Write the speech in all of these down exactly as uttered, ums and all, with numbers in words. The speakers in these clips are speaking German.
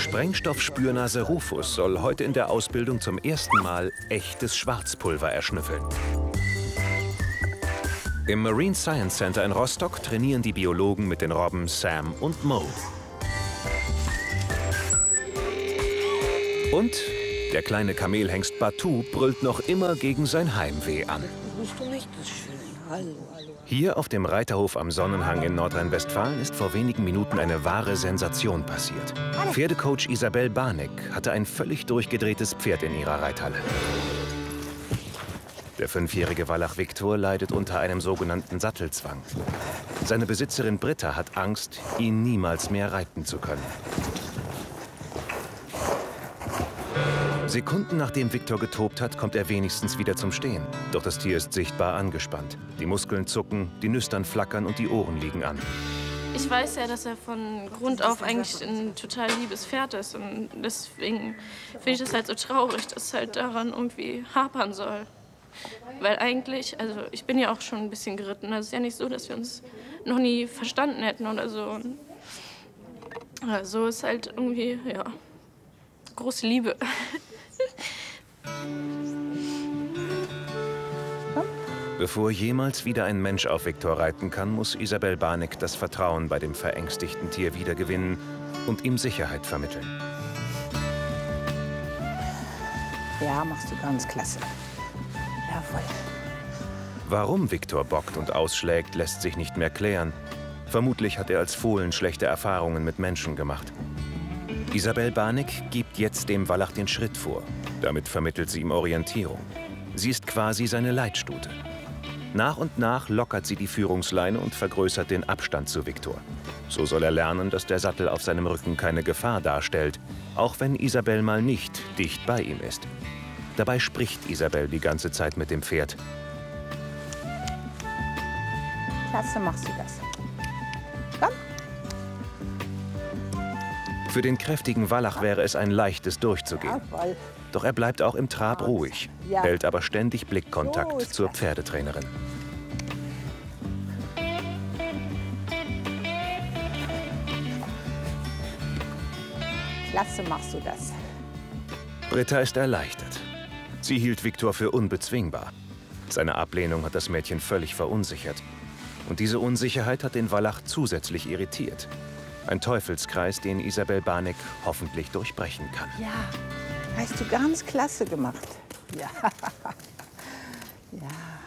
Sprengstoffspürnase Rufus soll heute in der Ausbildung zum ersten Mal echtes Schwarzpulver erschnüffeln. Im Marine Science Center in Rostock trainieren die Biologen mit den Robben Sam und Mo. Und der kleine Kamelhengst Batu brüllt noch immer gegen sein Heimweh an. Hier auf dem Reiterhof am Sonnenhang in Nordrhein-Westfalen ist vor wenigen Minuten eine wahre Sensation passiert. Pferdecoach Isabel Barneck hatte ein völlig durchgedrehtes Pferd in ihrer Reithalle. Der fünfjährige Wallach Viktor leidet unter einem sogenannten Sattelzwang. Seine Besitzerin Britta hat Angst, ihn niemals mehr reiten zu können. Sekunden nachdem Viktor getobt hat, kommt er wenigstens wieder zum Stehen. Doch das Tier ist sichtbar angespannt. Die Muskeln zucken, die Nüstern flackern und die Ohren liegen an. Ich weiß ja, dass er von Grund auf eigentlich ein total liebes Pferd ist. Und deswegen finde ich das halt so traurig, dass es halt daran irgendwie hapern soll. Weil eigentlich, also ich bin ja auch schon ein bisschen geritten. Also es ist ja nicht so, dass wir uns noch nie verstanden hätten oder so. Und ja, so ist halt irgendwie, ja, große Liebe. Bevor jemals wieder ein Mensch auf Viktor reiten kann, muss Isabel Barneck das Vertrauen bei dem verängstigten Tier wiedergewinnen und ihm Sicherheit vermitteln. Ja, machst du ganz klasse. Jawohl. Warum Viktor bockt und ausschlägt, lässt sich nicht mehr klären. Vermutlich hat er als Fohlen schlechte Erfahrungen mit Menschen gemacht. Isabel Barneck gibt jetzt dem Wallach den Schritt vor. Damit vermittelt sie ihm Orientierung. Sie ist quasi seine Leitstute. Nach und nach lockert sie die Führungsleine und vergrößert den Abstand zu Viktor. So soll er lernen, dass der Sattel auf seinem Rücken keine Gefahr darstellt, auch wenn Isabel mal nicht dicht bei ihm ist. Dabei spricht Isabel die ganze Zeit mit dem Pferd. Klasse, machst du das. Komm. Für den kräftigen Wallach wäre es ein leichtes durchzugehen. Jawohl. Doch er bleibt auch im Trab ruhig, Ja. hält aber ständig Blickkontakt So ist zur das. Pferdetrainerin. Klasse, machst du das. Britta ist erleichtert. Sie hielt Viktor für unbezwingbar. Seine Ablehnung hat das Mädchen völlig verunsichert. Und diese Unsicherheit hat den Wallach zusätzlich irritiert. Ein Teufelskreis, den Isabel Barneck hoffentlich durchbrechen kann. Ja, hast du ganz klasse gemacht. Ja. Ja.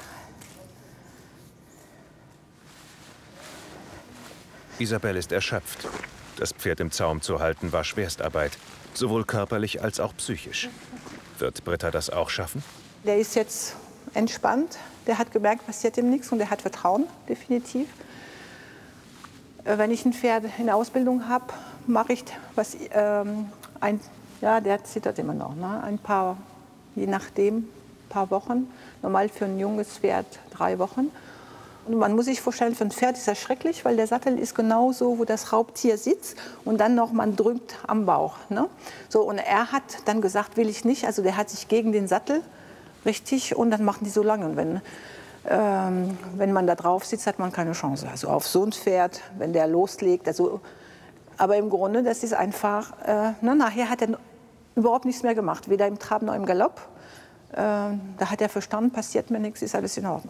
Isabel ist erschöpft. Das Pferd im Zaum zu halten war Schwerstarbeit, sowohl körperlich als auch psychisch. Wird Britta das auch schaffen? Der ist jetzt entspannt. Der hat gemerkt, passiert ihm nichts und der hat Vertrauen, definitiv. Äh, Wenn ich ein Pferd in der Ausbildung habe, mache ich was, ähm, ein, ja, der zittert immer noch, ne? Ein paar, je nachdem, ein paar Wochen. Normal für ein junges Pferd drei Wochen. Und man muss sich vorstellen, für ein Pferd ist das schrecklich, weil der Sattel ist genau so, wo das Raubtier sitzt und dann noch, man drückt am Bauch. Ne? So, und er hat dann gesagt, will ich nicht. Also der hat sich gegen den Sattel richtig und dann machen die so lange. Und wenn, ähm, wenn man da drauf sitzt, hat man keine Chance. Also auf so ein Pferd, wenn der loslegt. Also, aber im Grunde, das ist einfach, äh, na, nachher hat er überhaupt nichts mehr gemacht. Weder im Trab noch im Galopp. Äh, da hat er verstanden, passiert mir nichts, ist alles in Ordnung.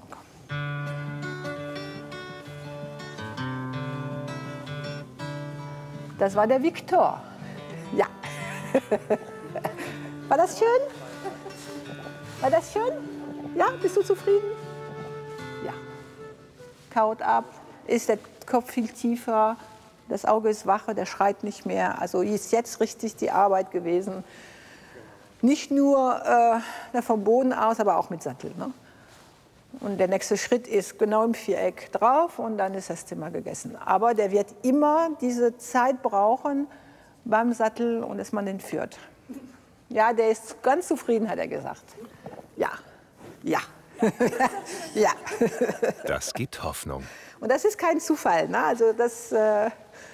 Das war der Viktor. Ja. War das schön? War das schön? Ja, bist du zufrieden? Ja. Kaut ab, ist der Kopf viel tiefer, das Auge ist wacher, der schreit nicht mehr. Also ist jetzt richtig die Arbeit gewesen. Nicht nur äh, vom Boden aus, aber auch mit Sattel. Ne? Und der nächste Schritt ist genau im Viereck drauf und dann ist das Zimmer gegessen. Aber der wird immer diese Zeit brauchen beim Sattel und dass man den führt. Ja, der ist ganz zufrieden, hat er gesagt. Ja, ja, ja. Das gibt Hoffnung. Und das ist kein Zufall. Ne? Also das, äh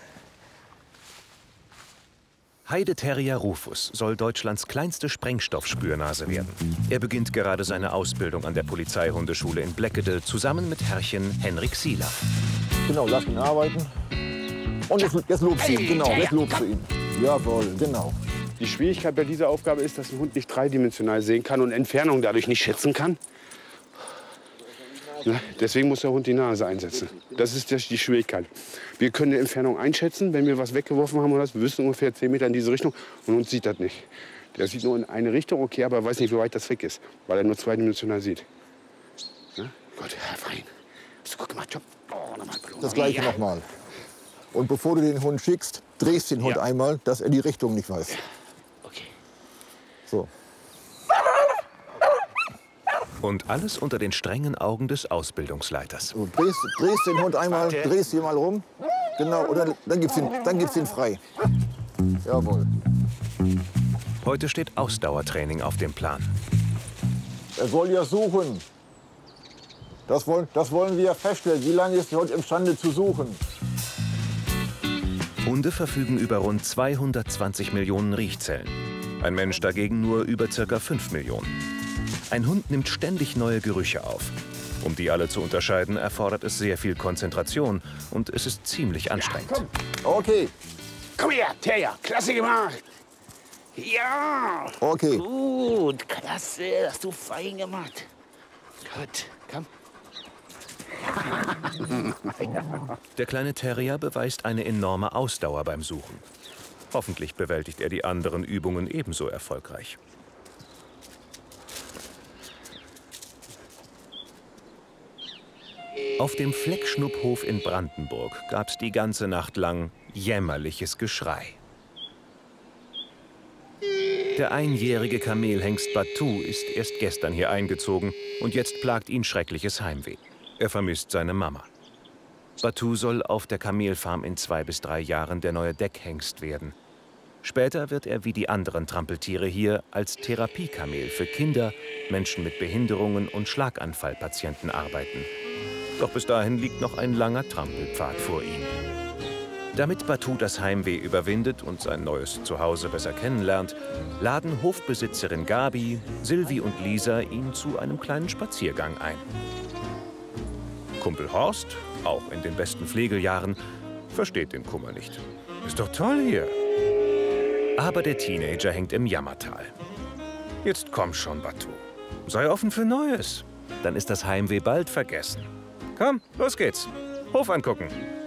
Heideterrier Rufus soll Deutschlands kleinste Sprengstoffspürnase werden. Er beginnt gerade seine Ausbildung an der Polizeihundeschule in Bleckede zusammen mit Herrchen Henrik Sieler. Genau, lass ihn arbeiten. Und jetzt, jetzt lobst du ihn, genau, jetzt lobst du ihn. Jawohl, genau. Die Schwierigkeit bei dieser Aufgabe ist, dass ein Hund nicht dreidimensional sehen kann und Entfernung dadurch nicht schätzen kann. Ne? Deswegen muss der Hund die Nase einsetzen. Das ist die Schwierigkeit. Wir können die Entfernung einschätzen, wenn wir was weggeworfen haben oder was. Wir wissen ungefähr zehn Meter in diese Richtung und der Hund sieht das nicht. Der sieht nur in eine Richtung, okay, aber er weiß nicht, wie weit das weg ist, weil er nur zweidimensional sieht. Ne? Gott, Herr Fein. Hast du gut gemacht, Job? Oh, nochmal Belohnung. Das gleiche ja. nochmal. Und bevor du den Hund schickst, drehst den Hund Ja. einmal, dass er die Richtung nicht weiß. Okay. So. Und alles unter den strengen Augen des Ausbildungsleiters. Du drehst, drehst den Hund einmal, Warte. drehst ihn mal rum. Genau, und dann, dann gibst du ihn, dann gibst du ihn frei. Jawohl. Heute steht Ausdauertraining auf dem Plan. Er soll ja suchen. Das wollen, das wollen wir feststellen. Wie lange ist der Hund imstande zu suchen? Hunde verfügen über rund zweihundertzwanzig Millionen Riechzellen. Ein Mensch dagegen nur über ca. fünf Millionen. Ein Hund nimmt ständig neue Gerüche auf. Um die alle zu unterscheiden, erfordert es sehr viel Konzentration und es ist ziemlich anstrengend. Komm, Okay, komm her, Terrier. Klasse gemacht. Ja. okay. Gut, klasse. Hast du fein gemacht. Gut, komm. Der kleine Terrier beweist eine enorme Ausdauer beim Suchen. Hoffentlich bewältigt er die anderen Übungen ebenso erfolgreich. Auf dem Fleckschnupphof in Brandenburg gab es die ganze Nacht lang jämmerliches Geschrei. Der einjährige Kamelhengst Batu ist erst gestern hier eingezogen und jetzt plagt ihn schreckliches Heimweh. Er vermisst seine Mama. Batu soll auf der Kamelfarm in zwei bis drei Jahren der neue Deckhengst werden. Später wird er wie die anderen Trampeltiere hier als Therapiekamel für Kinder, Menschen mit Behinderungen und Schlaganfallpatienten arbeiten. Doch bis dahin liegt noch ein langer Trampelpfad vor ihm. Damit Batu das Heimweh überwindet und sein neues Zuhause besser kennenlernt, laden Hofbesitzerin Gabi, Silvi und Lisa ihn zu einem kleinen Spaziergang ein. Kumpel Horst, auch in den besten Pflegejahren, versteht den Kummer nicht. Ist doch toll hier. Aber der Teenager hängt im Jammertal. Jetzt komm schon, Batu. Sei offen für Neues. Dann ist das Heimweh bald vergessen. Komm, los geht's. Hof angucken.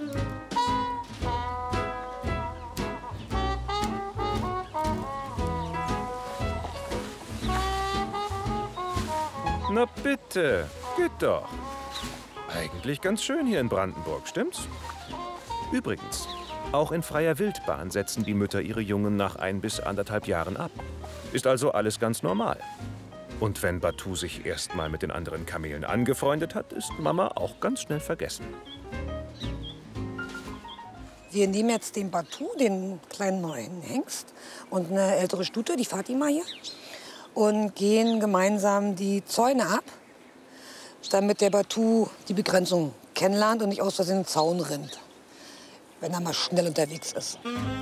Na bitte, geht doch. Eigentlich ganz schön hier in Brandenburg, stimmt's? Übrigens, auch in freier Wildbahn setzen die Mütter ihre Jungen nach ein bis anderthalb Jahren ab. Ist also alles ganz normal. Und wenn Batu sich erst mal mit den anderen Kamelen angefreundet hat, ist Mama auch ganz schnell vergessen. Wir nehmen jetzt den Batu, den kleinen neuen Hengst, und eine ältere Stute, die Fatima hier, und gehen gemeinsam die Zäune ab, damit der Batu die Begrenzung kennenlernt und nicht aus Versehen in den Zaun rennt, wenn er mal schnell unterwegs ist.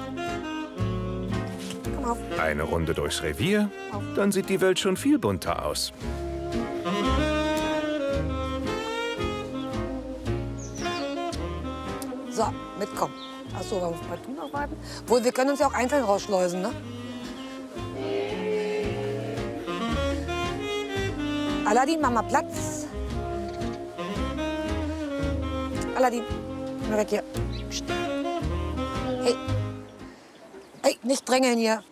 Komm auf. Eine Runde durchs Revier, dann sieht die Welt schon viel bunter aus. So, mitkommen. Achso, wir müssen Batu noch warten. Wohl, wir können uns ja auch einzeln rausschleusen, ne? Aladdin, mach mal Platz. Aladdin, mal weg hier. Psst. Hey. Hey, nicht drängeln hier.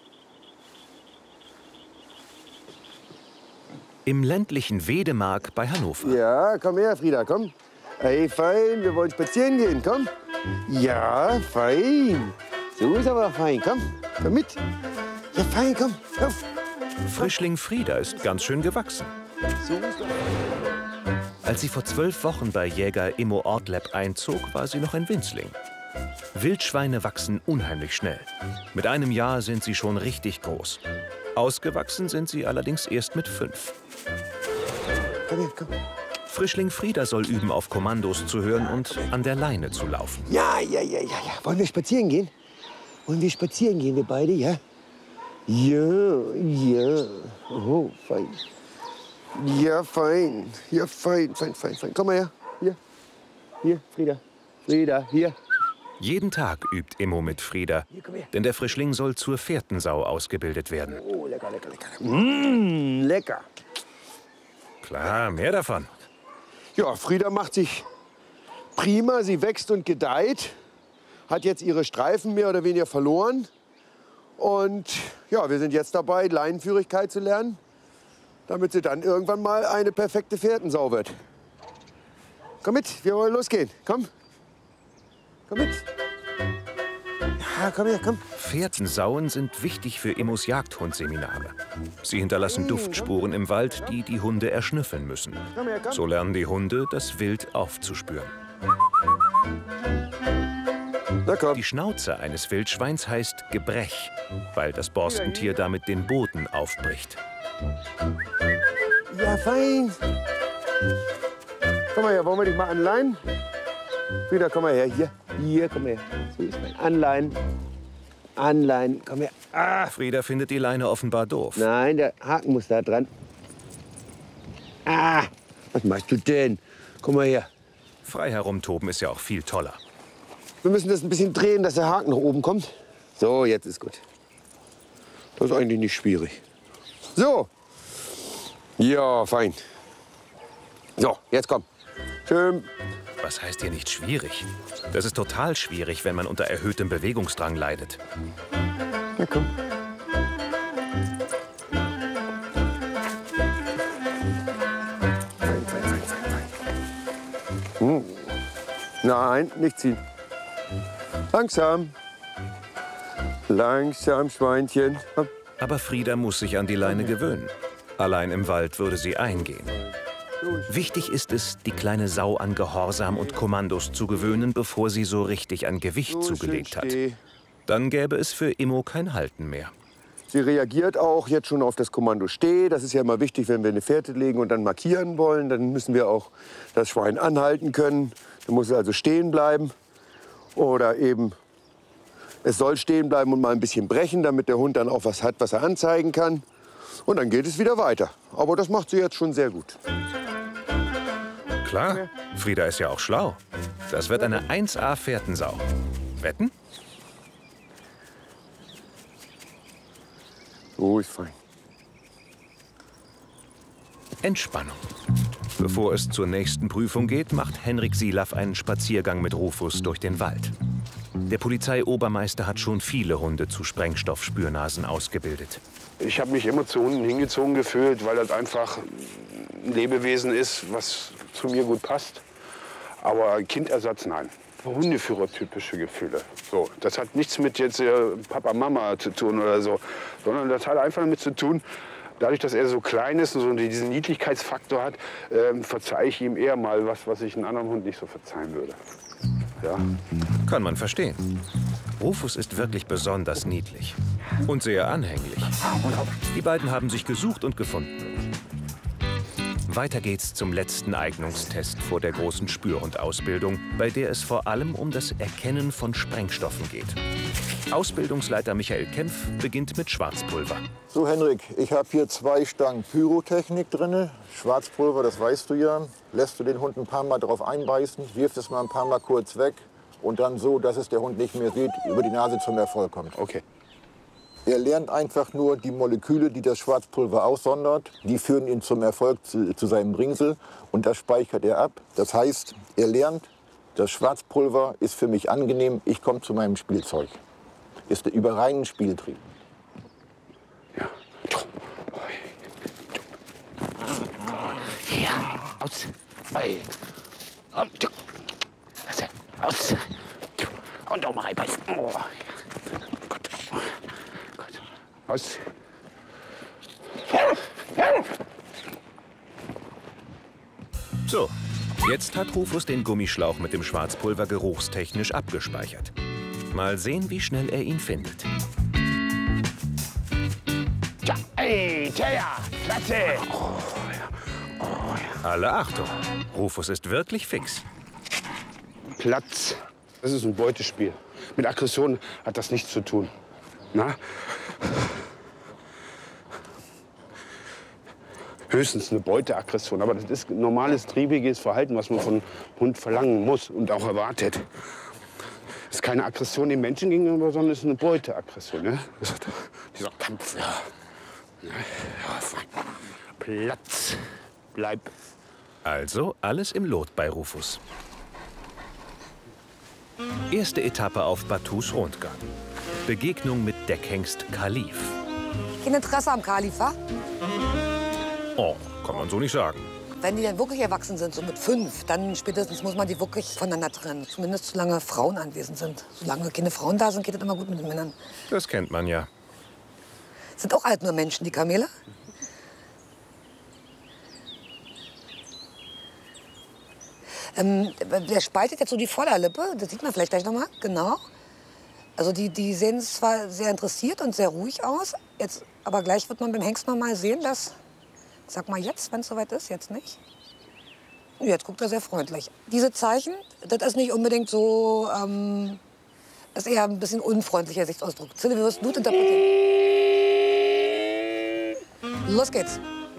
Im ländlichen Wedemark bei Hannover. Ja, komm her, Frieda, komm. Hey, fein, wir wollen spazieren gehen, komm. Ja, fein. So ist aber fein, komm, komm mit. Ja, fein, komm, auf. Frischling Frieda ist ganz schön gewachsen. So ist doch. Als sie vor zwölf Wochen bei Jäger Immo Ortleb einzog, war sie noch ein Winzling. Wildschweine wachsen unheimlich schnell. Mit einem Jahr sind sie schon richtig groß. Ausgewachsen sind sie allerdings erst mit fünf. Komm her, komm. Frischling Frieda soll üben, auf Kommandos zu hören und an der Leine zu laufen. Ja, ja, ja, ja, ja. Wollen wir spazieren gehen? Wollen wir spazieren gehen, wir beide, ja? Ja, ja. Oh, fein. Ja, fein. Ja, fein, fein, fein, fein. Komm mal her. Hier. Hier, Frieda. Frieda, hier. Jeden Tag übt Immo mit Frieda, denn der Frischling soll zur Fährtensau ausgebildet werden. Oh, lecker, lecker, lecker. Mmh, lecker. Klar, mehr davon. Ja, Frieda macht sich prima. Sie wächst und gedeiht. Hat jetzt ihre Streifen mehr oder weniger verloren. Und ja, wir sind jetzt dabei, Leinenführigkeit zu lernen, damit sie dann irgendwann mal eine perfekte Fährtensau wird. Komm mit, wir wollen losgehen. Komm. Komm mit. Ja, komm her, komm. Fährtensauen sind wichtig für Immos Jagdhundseminare. Sie hinterlassen Duftspuren im Wald, die die Hunde erschnüffeln müssen. So lernen die Hunde, das Wild aufzuspüren. Na komm. Die Schnauze eines Wildschweins heißt Gebrech, weil das Borstentier damit den Boden aufbricht. Ja, fein. Komm mal her, wollen wir dich mal anleihen? Frieda, komm mal her, hier. Hier, komm her. So ist mein Anleihen. Anleihen, komm her. Ah. Frieda findet die Leine offenbar doof. Nein, der Haken muss da dran. Ah, was machst du denn? Komm mal her. Frei herumtoben ist ja auch viel toller. Wir müssen das ein bisschen drehen, dass der Haken nach oben kommt. So, jetzt ist gut. Das ist eigentlich nicht schwierig. So. Ja, fein. So, jetzt komm. Schön. Was heißt hier nicht schwierig? Das ist total schwierig, wenn man unter erhöhtem Bewegungsdrang leidet. Na komm. Fein, fein, fein, fein, fein. Hm. Nein, nicht ziehen. Langsam. Langsam, Schweinchen. Komm. Aber Frieda muss sich an die Leine gewöhnen. Allein im Wald würde sie eingehen. Wichtig ist es, die kleine Sau an Gehorsam und Kommandos zu gewöhnen, bevor sie so richtig an Gewicht So, zugelegt schön hat. steh. Dann gäbe es für Immo kein Halten mehr. Sie reagiert auch jetzt schon auf das Kommando Steh. Das ist ja immer wichtig, wenn wir eine Fährte legen und dann markieren wollen. Dann müssen wir auch das Schwein anhalten können. Dann muss es also stehen bleiben. Oder eben, es soll stehen bleiben und mal ein bisschen brechen, damit der Hund dann auch was hat, was er anzeigen kann. Und dann geht es wieder weiter. Aber das macht sie jetzt schon sehr gut. Klar, Frieda ist ja auch schlau. Das wird eine eins A Fährtensau. Wetten? So ist fein. Entspannung. Bevor es zur nächsten Prüfung geht, macht Henrik Silaf einen Spaziergang mit Rufus durch den Wald. Der Polizeiobermeister hat schon viele Hunde zu Sprengstoffspürnasen ausgebildet. Ich habe mich immer zu Hunden hingezogen gefühlt, weil das einfach ein Lebewesen ist, was zu mir gut passt. Aber Kindersatz, nein. Hundeführer-typische Gefühle. So, das hat nichts mit jetzt äh, Papa, Mama zu tun oder so, sondern das hat einfach damit zu tun, dadurch, dass er so klein ist und so diesen Niedlichkeitsfaktor hat, äh, verzeihe ich ihm eher mal was, was ich einem anderen Hund nicht so verzeihen würde. Ja. Kann man verstehen. Rufus ist wirklich besonders niedlich und sehr anhänglich. Die beiden haben sich gesucht und gefunden. Weiter geht's zum letzten Eignungstest vor der großen Spürhundausbildung, bei der es vor allem um das Erkennen von Sprengstoffen geht. Ausbildungsleiter Michael Kempf beginnt mit Schwarzpulver. So, Henrik, ich habe hier zwei Stangen Pyrotechnik drin. Schwarzpulver, das weißt du ja. Lässt du den Hund ein paar Mal drauf einbeißen, wirfst es mal ein paar Mal kurz weg und dann so, dass es der Hund nicht mehr sieht, über die Nase zum Erfolg kommt. Okay. Er lernt einfach nur die Moleküle, die das Schwarzpulver aussondert. Die führen ihn zum Erfolg, zu, zu seinem Bringsel. Und das speichert er ab. Das heißt, er lernt, das Schwarzpulver ist für mich angenehm. Ich komme zu meinem Spielzeug. Ist über reinen Spieltrieb. Ja. Ja, aus. Ei. Und, aus. Und auch mal reinbeißen. Oh. Gott. Gott. Aus. So, jetzt hat Rufus den Gummischlauch mit dem Schwarzpulver geruchstechnisch abgespeichert. Mal sehen, wie schnell er ihn findet. Ja, ey, tja, ja, klasse. Oh, ja. Oh, ja. Alle Achtung, Rufus ist wirklich fix. Platz. Das ist ein Beutespiel. Mit Aggression hat das nichts zu tun. Na? Höchstens eine Beuteaggression. Aber das ist normales, triebiges Verhalten, was man von Hund verlangen muss und auch erwartet. Das ist keine Aggression dem Menschen gegenüber, sondern es ist eine Beuteaggression. Ne? Dieser Kampf. Ja. Ja, Platz. Bleib. Also alles im Lot bei Rufus. Erste Etappe auf Batus Rundgang. Begegnung mit Deckhengst Khalif. Kein Interesse am Khalifa? Oh, kann man so nicht sagen. Wenn die dann wirklich erwachsen sind, so mit fünf, dann spätestens muss man die wirklich voneinander trennen. Zumindest solange Frauen anwesend sind. Solange keine Frauen da sind, geht das immer gut mit den Männern. Das kennt man ja. Sind auch alt nur Menschen, die Kamele? Ähm, der spaltet jetzt so die Vorderlippe, das sieht man vielleicht gleich noch mal, genau. Also die, die sehen zwar sehr interessiert und sehr ruhig aus, jetzt, aber gleich wird man beim Hengst noch mal sehen, dass, sag mal jetzt, wenn es soweit ist, jetzt nicht. Jetzt guckt er sehr freundlich. Diese Zeichen, das ist nicht unbedingt so, ähm, das ist eher ein bisschen unfreundlicher Gesichtsausdruck. Zille, wie wirst du interpretieren? Los geht's.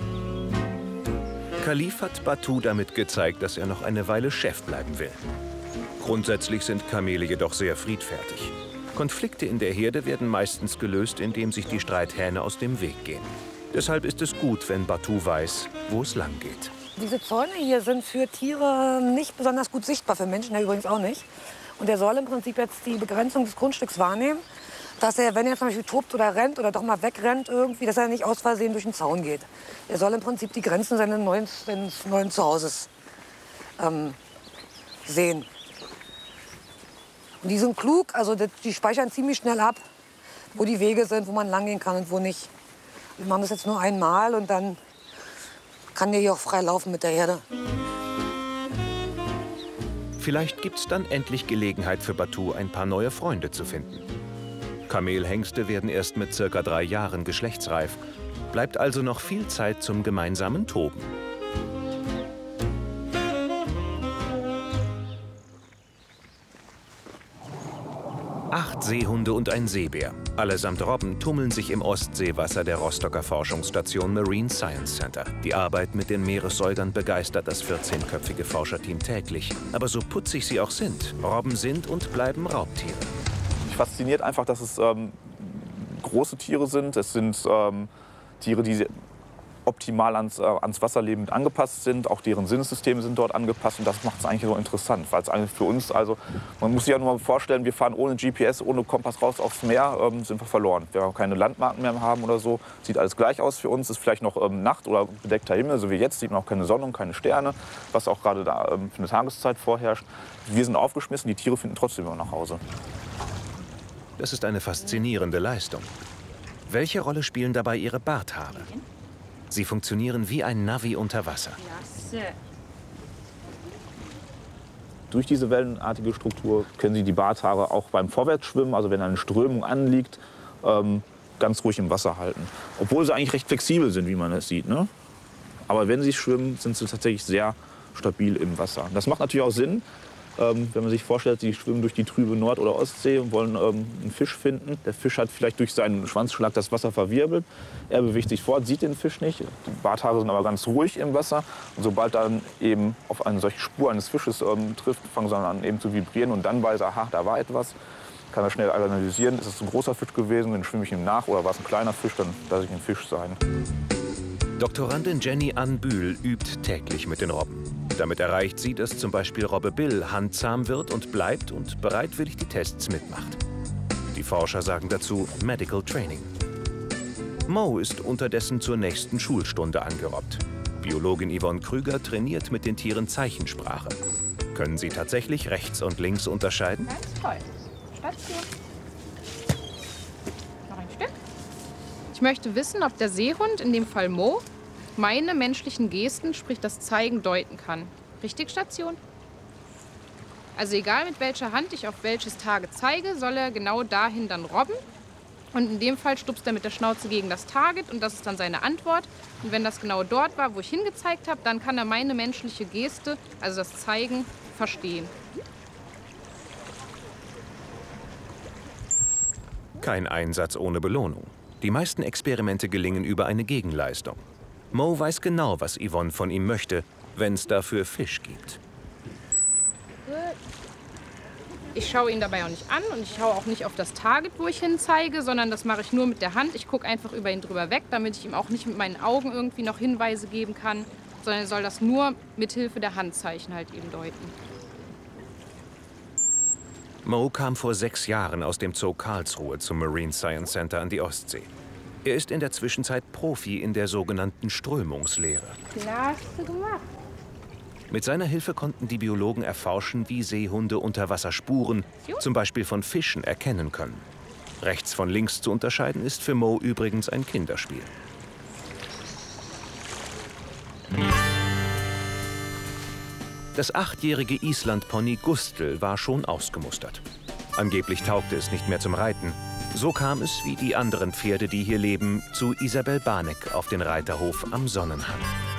Khalif hat Batu damit gezeigt, dass er noch eine Weile Chef bleiben will. Grundsätzlich sind Kamele jedoch sehr friedfertig. Konflikte in der Herde werden meistens gelöst, indem sich die Streithähne aus dem Weg gehen. Deshalb ist es gut, wenn Batu weiß, wo es lang geht. Diese Zäune hier sind für Tiere nicht besonders gut sichtbar, für Menschen ja übrigens auch nicht. Und er soll im Prinzip jetzt die Begrenzung des Grundstücks wahrnehmen, dass er, wenn er zum Beispiel tobt oder rennt oder doch mal wegrennt irgendwie, dass er nicht aus Versehen durch den Zaun geht. Er soll im Prinzip die Grenzen seines neuen, seines neuen Zuhauses ähm, sehen. Und die sind klug, also die speichern ziemlich schnell ab, wo die Wege sind, wo man lang gehen kann und wo nicht. Wir machen das jetzt nur einmal und dann kann der hier auch frei laufen mit der Herde. Vielleicht gibt's dann endlich Gelegenheit für Batu, ein paar neue Freunde zu finden. Kamelhengste werden erst mit circa drei Jahren geschlechtsreif. Bleibt also noch viel Zeit zum gemeinsamen Toben. Acht Seehunde und ein Seebär, allesamt Robben, tummeln sich im Ostseewasser der Rostocker Forschungsstation Marine Science Center. Die Arbeit mit den Meeressäugern begeistert das vierzehnköpfige Forscherteam täglich. Aber so putzig sie auch sind, Robben sind und bleiben Raubtiere. Mich fasziniert einfach, dass es ähm, große Tiere sind. Es sind ähm, Tiere, die optimal ans, äh, ans Wasserleben angepasst sind. Auch deren Sinnessysteme sind dort angepasst. Und das macht es eigentlich so interessant. Weil es eigentlich für uns, also man muss sich ja nur mal vorstellen, wir fahren ohne G P S, ohne Kompass raus aufs Meer, ähm, sind wir verloren. Wir haben keine Landmarken mehr haben oder so. Sieht alles gleich aus für uns. Ist vielleicht noch ähm, Nacht oder bedeckter Himmel, so wie jetzt. Sieht man auch keine Sonne und keine Sterne, was auch gerade da ähm, für eine Tageszeit vorherrscht. Wir sind aufgeschmissen, die Tiere finden trotzdem immer nach Hause. Das ist eine faszinierende Leistung. Welche Rolle spielen dabei ihre Barthaare? Sie funktionieren wie ein Navi unter Wasser. Durch diese wellenartige Struktur können Sie die Barthaare auch beim Vorwärtsschwimmen, also wenn eine Strömung anliegt, ähm, ganz ruhig im Wasser halten. Obwohl sie eigentlich recht flexibel sind, wie man es sieht. Ne? Aber wenn sie schwimmen, sind sie tatsächlich sehr stabil im Wasser. Das macht natürlich auch Sinn, ähm, wenn man sich vorstellt, sie schwimmen durch die trübe Nord- oder Ostsee und wollen ähm, einen Fisch finden. Der Fisch hat vielleicht durch seinen Schwanzschlag das Wasser verwirbelt. Er bewegt sich fort, sieht den Fisch nicht. Die Barthaare sind aber ganz ruhig im Wasser. Und sobald dann eben auf eine solche Spur eines Fisches ähm, trifft, fangen sie an eben zu vibrieren. Und dann weiß er, aha, da war etwas. Kann er schnell analysieren, ist es ein großer Fisch gewesen, dann schwimme ich ihm nach. Oder war es ein kleiner Fisch, dann lasse ich ein Fisch sein. Doktorandin Jenny Ann Bühl übt täglich mit den Robben. Damit erreicht sie, dass zum Beispiel Robbe Bill handzahm wird und bleibt und bereitwillig die Tests mitmacht. Die Forscher sagen dazu Medical Training. Mo ist unterdessen zur nächsten Schulstunde angerobbt. Biologin Yvonne Krüger trainiert mit den Tieren Zeichensprache. Können sie tatsächlich rechts und links unterscheiden? Ganz toll. Station. Noch ein Stück. Ich möchte wissen, ob der Seehund, in dem Fall Mo, meine menschlichen Gesten, sprich das Zeigen, deuten kann. Richtig, Station? Also egal, mit welcher Hand ich auf welches Target zeige, soll er genau dahin dann robben. Und in dem Fall stupst er mit der Schnauze gegen das Target und das ist dann seine Antwort. Und wenn das genau dort war, wo ich hingezeigt habe, dann kann er meine menschliche Geste, also das Zeigen, verstehen. Kein Einsatz ohne Belohnung. Die meisten Experimente gelingen über eine Gegenleistung. Mo weiß genau, was Yvonne von ihm möchte, wenn es dafür Fisch gibt. Ich schaue ihn dabei auch nicht an und ich schaue auch nicht auf das Target, wo ich hin zeige, sondern das mache ich nur mit der Hand. Ich gucke einfach über ihn drüber weg, damit ich ihm auch nicht mit meinen Augen irgendwie noch Hinweise geben kann, sondern er soll das nur mit Hilfe der Handzeichen halt eben deuten. Mo kam vor sechs Jahren aus dem Zoo Karlsruhe zum Marine Science Center an die Ostsee. Er ist in der Zwischenzeit Profi in der sogenannten Strömungslehre. Klar hast du gemacht. Mit seiner Hilfe konnten die Biologen erforschen, wie Seehunde unter Wasser Spuren, zum Beispiel von Fischen, erkennen können. Rechts von links zu unterscheiden ist für Mo übrigens ein Kinderspiel. Das achtjährige Islandpony Gustl war schon ausgemustert. Angeblich taugte es nicht mehr zum Reiten. So kam es, wie die anderen Pferde, die hier leben, zu Isabel Barneck auf den Reiterhof am Sonnenhang.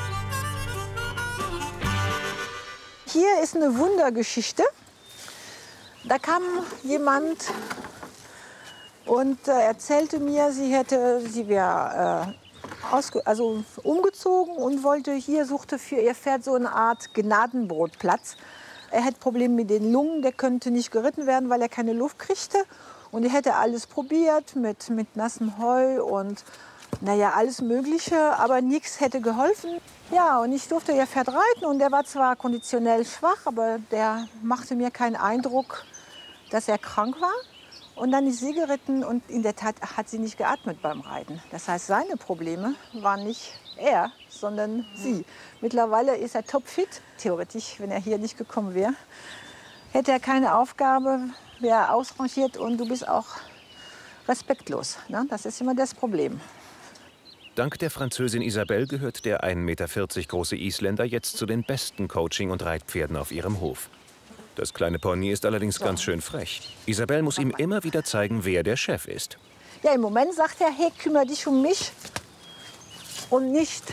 Hier ist eine Wundergeschichte. Da kam jemand und äh, erzählte mir, sie hätte, sie wäre äh, ausge, also umgezogen und wollte hier, suchte für ihr Pferd so eine Art Gnadenbrotplatz. Er hätte Probleme mit den Lungen, der könnte nicht geritten werden, weil er keine Luft kriegte. Und er hätte alles probiert mit, mit nassem Heu und naja, alles Mögliche, aber nichts hätte geholfen. Ja, und ich durfte ihr Pferd reiten und der war zwar konditionell schwach, aber der machte mir keinen Eindruck, dass er krank war. Und dann ist sie geritten und in der Tat hat sie nicht geatmet beim Reiten. Das heißt, seine Probleme waren nicht er, sondern sie. Mittlerweile ist er topfit, theoretisch, wenn er hier nicht gekommen wäre. Hätte er keine Aufgabe, wäre er ausrangiert und du bist auch respektlos. Ne? Das ist immer das Problem. Dank der Französin Isabelle gehört der ein Meter vierzig große Isländer jetzt zu den besten Coaching- und Reitpferden auf ihrem Hof. Das kleine Pony ist allerdings ganz schön frech. Isabelle muss ihm immer wieder zeigen, wer der Chef ist. Ja, im Moment sagt er, hey, kümmere dich um mich und nicht...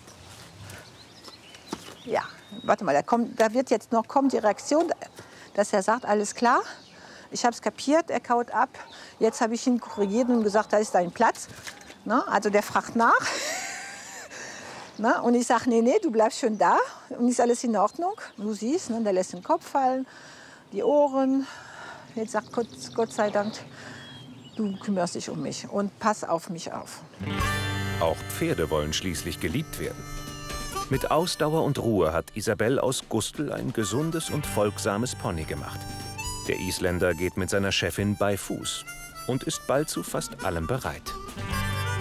Ja, warte mal, da, kommt, da wird jetzt noch kommt die Reaktion, dass er sagt, alles klar, ich habe es kapiert, er kaut ab. Jetzt habe ich ihn korrigiert und gesagt, da ist dein Platz. Na, also der fragt nach. Na, und ich sage, nee, nee, du bleibst schon da und ist alles in Ordnung. Du siehst, ne, der lässt den Kopf fallen, die Ohren. Jetzt sagt Gott, Gott sei Dank, du kümmerst dich um mich und pass auf mich auf. Auch Pferde wollen schließlich geliebt werden. Mit Ausdauer und Ruhe hat Isabelle aus Gustl ein gesundes und folgsames Pony gemacht. Der Isländer geht mit seiner Chefin bei Fuß und ist bald zu fast allem bereit.